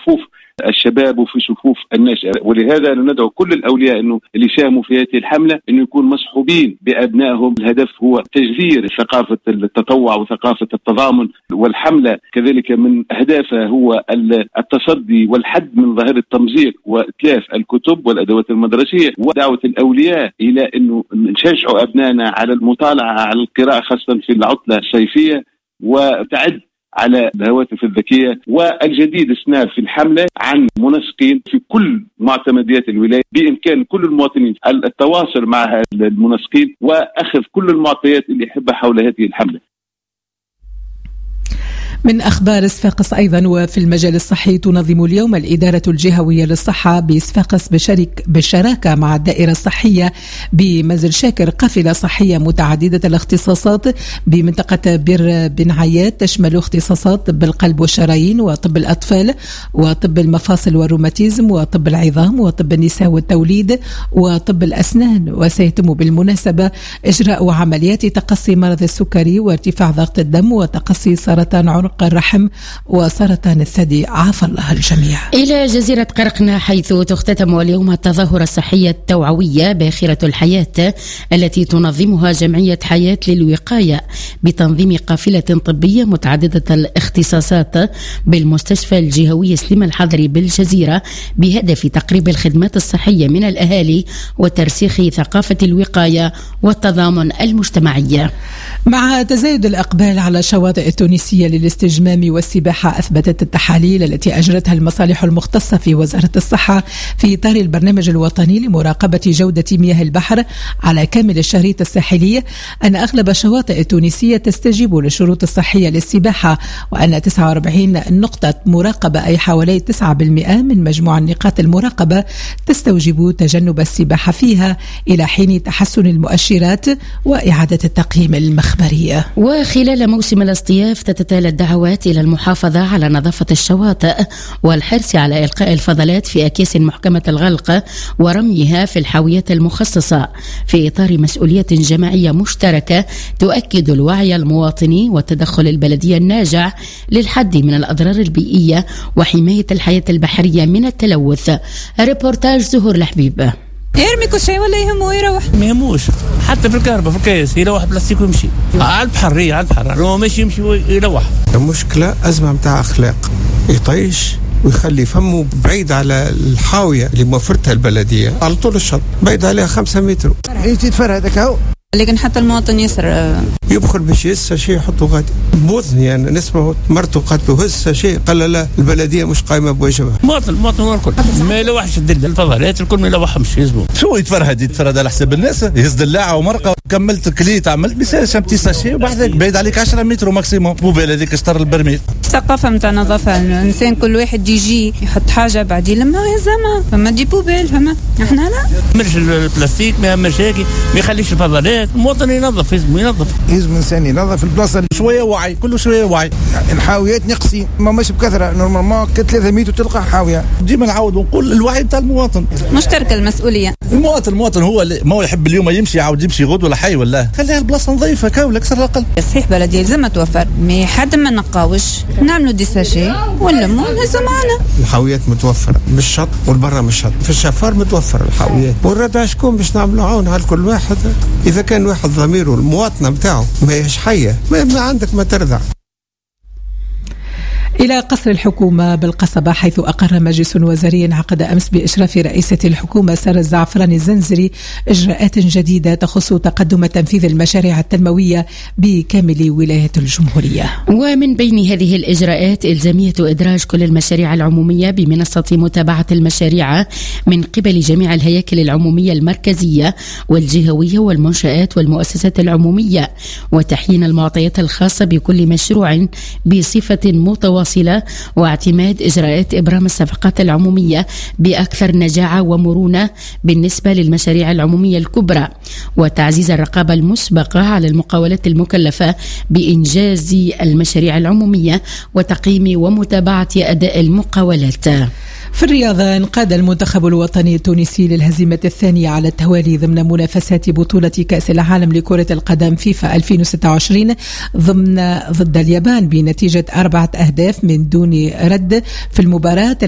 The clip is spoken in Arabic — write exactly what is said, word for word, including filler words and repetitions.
صفوف الشباب وفي صفوف الناشئة. ولهذا ندعو كل الأولياء إنه اللي ساهموا في هذه الحملة إنه يكون مصحوبين بأبنائهم. الهدف هو تجذير ثقافة التطوع وثقافة التضامن، والحملة كذلك من أهدافها هو التصدي والحد من ظاهرة التمزيق وإتلاف الكتب والأدوات المدرسية، ودعوة الأولياء إلى إنه نشجعوا أبنائنا على المطالعة على القراءة خاصة في العطلة الصيفية، وتعد على الهواتف الذكية. والجديد سناب في الحملة عن منسقين في كل معتمديات الولاية، بإمكان كل المواطنين التواصل مع المنسقين وأخذ كل المعطيات اللي يحبها حول هذه الحملة. من أخبار صفاقس أيضا، وفي المجال الصحي تنظم اليوم الإدارة الجهوية للصحة بصفاقس بشرك بالشراكة مع الدائرة الصحية بمنزل شاكر قافلة صحية متعددة الاختصاصات بمنطقة بير بن عياد، تشمل اختصاصات طب القلب والشرايين وطب الأطفال وطب المفاصل والروماتيزم وطب العظام وطب النساء والتوليد وطب الأسنان. وسيتم بالمناسبة إجراء عمليات تقصي مرض السكري وارتفاع ضغط الدم وتقصي سرطان عنق الرحم وسرطان الثدي. عافى الله الجميع. إلى جزيرة قرقنة، حيث تختتم اليوم التظاهرة الصحية التوعوية باخرة الحياة التي تنظمها جمعية حياة للوقاية بتنظيم قافلة طبية متعددة الاختصاصات بالمستشفى الجهوي سليم الحضري بالجزيرة، بهدف تقريب الخدمات الصحية من الأهالي وترسيخ ثقافة الوقاية والتضامن المجتمعي. مع تزايد الإقبال على الشواطئ التونسية للاستجمام والسباحة، أثبتت التحاليل التي أجرتها المصالح المختصة في وزارة الصحة في إطار البرنامج الوطني لمراقبة جودة مياه البحر على كامل الشريط الساحلي أن أغلب الشواطئ التونسية تستجيب للشروط الصحية للسباحة، وأن تسعة وأربعين نقطة مراقبة أي حوالي تسعة بالمئة من مجموع النقاط المراقبة تستوجب تجنب السباحة فيها إلى حين تحسن المؤشرات وإعادة التقييم المخبرية. وخلال موسم الاصطياف تتتالى الدعوات إلى المحافظة على نظافة الشواطئ والحرص على إلقاء الفضلات في أكياس محكمة الغلق ورميها في الحاويات المخصصة في إطار مسؤولية جماعية مشتركة تؤكد الوعي المواطني والتدخل البلدي الناجع للحد من الأضرار البيئية وحماية الحياة البحرية من التلوث. ريبورتاج زهور الحبيب. يرمي كل شيء ولا يهمه يروح؟ ما يهموش، حتى في الكهرباء في الكيس يروح بلاستيك ويمشي على البحر. هي على البحر هو ماشي يمشي ويروح. المشكلة أزمة متاع أخلاق، يطيش ويخلي فمه بعيد على الحاوية اللي موفرتها البلدية على طول الشط، بعيد عليها خمسة متر. ايش يتفرع هذاك هو، لكن حتى المواطن يسر يبخل باش يهز شيء يحطه غادي بوطني. يعني نسمع مرته قالت له هز شيء، قال لا البلديه مش قايمه بواجبها. مواطن مواطن الكل ما يلوحش الدل الفضلات الكل ما يلوحهمش يزبون. شو يتفرهد يتفرهد على حساب الناس، يهز دلاعه ومرقه. كملت كليت عملت بيسالش امتي ساشي وبعدك بعيد عليك عشرة متر ماكسيموم. موبيل هذيك اشتر البرميل. الثقافه نتاع نظافه الانسان، كل واحد يجي يحط حاجه بعد يلمها ويهزها، فما دي بوبيل فما احنا لا مش البلاستيك ما مشاكل، ما يخليش الفضلات. المواطن ينظف، يزم ينظف يزم انسان ينظف البلاصه. شويه وعي، كله شويه وعي. الحاويات نقصي ما مش بكثره، نورمالمون ثلاثة متر تلقى حاويه. ديما نعاود ونقول الوعي بتاع المواطن، مشتركه المسؤوليه. المواطن المواطن هو اللي ما هو يحب اليوم يمشي يعاود يمشي غد ولا حي ولا خليها البلاصه نظيفه كاول اكثر اقل. صحيح بلديه لازم توفر، مي حد ما نقاوش نعملوا دي ساشي ولا مو لازم معنا. الحاويات متوفره بالشط والبرا من الشط، في الشفار متوفر الحاويات. والردع شكون باش نعملوا عون على كل واحد؟ اذا كان واحد ضميره المواطنه بتاعه ما هيش حيه، ما عندك ما ترضع. إلى قصر الحكومة بالقصبة، حيث أقر مجلس وزاري عقد أمس بإشراف رئيسة الحكومة سارة الزعفراني الزنزري إجراءات جديدة تخص تقدم تنفيذ المشاريع التنموية بكامل ولاية الجمهورية. ومن بين هذه الإجراءات إلزامية إدراج كل المشاريع العمومية بمنصة متابعة المشاريع من قبل جميع الهياكل العمومية المركزية والجهوية والمنشآت والمؤسسات العمومية، وتحيين المعطيات الخاصة بكل مشروع بصفة متواصلة، واعتماد إجراءات إبرام الصفقات العمومية بأكثر نجاعة ومرونة بالنسبة للمشاريع العمومية الكبرى، وتعزيز الرقابة المسبقة على المقاولات المكلفة بإنجاز المشاريع العمومية وتقييم ومتابعة أداء المقاولات. في الرياضة، انقاد المنتخب الوطني التونسي للهزيمة الثانية على التوالي ضمن منافسات بطولة كأس العالم لكرة القدم فيفا ألفين وستة وعشرين ضمن ضد اليابان بنتيجة أربعة أهداف من دون رد في المباراة